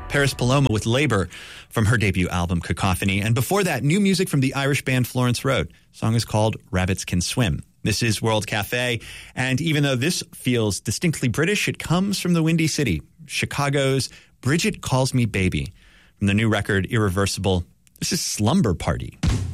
Paris Paloma with Labor from her debut album Cacophony. And before that, new music from the Irish band Florence Road. The song is called Rabbits Can Swim. This is World Cafe. And even though this feels distinctly British, it comes from the Windy City, Chicago's Bridget Calls Me Baby. From the new record Irreversible, this is Slumber Party.